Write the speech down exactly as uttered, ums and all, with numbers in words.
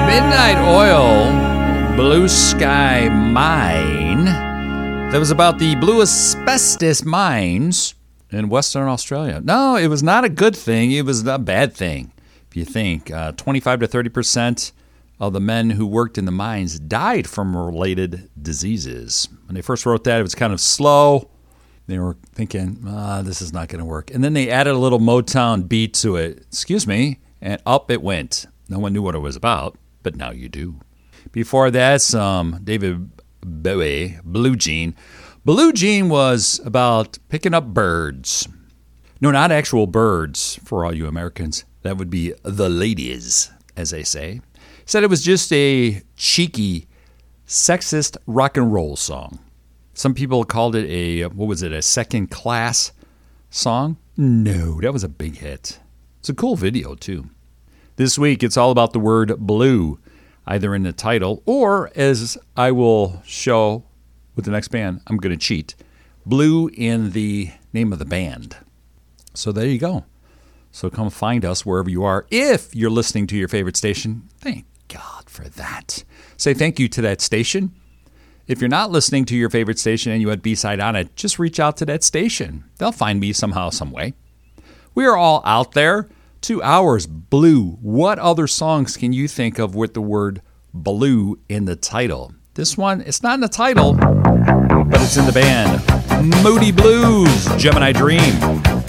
Midnight Oil, Blue Sky Mine. That was about the blue asbestos mines in Western Australia. No, it was not a good thing. It was a bad thing. If you think, uh, twenty-five to thirty percent of the men who worked in the mines died from related diseases. When they first wrote that, it was kind of slow. They were thinking, ah, this is not going to work. And then they added a little Motown beat to it. Excuse me. And up it went. No one knew what it was about, but now you do. Before that, some David Bowie, Blue Jean. Blue Jean was about picking up birds. No, not actual birds for all you Americans. That would be the ladies, as they say. Said it was just a cheeky, sexist rock and roll song. Some people called it a, what was it, a second class song? No, that was a big hit. It's a cool video, too. This week, it's all about the word blue, either in the title or, as I will show with the next band, I'm going to cheat, blue in the name of the band. So there you go. So come find us wherever you are. If you're listening to your favorite station, thank God for that. Say thank you to that station. If you're not listening to your favorite station and you had B-side on it, just reach out to that station. They'll find me somehow, some way. We are all out there. Two hours, blue. What other songs can you think of with the word blue in the title? This one, it's not in the title, but it's in the band. Moody Blues, Gemini Dream.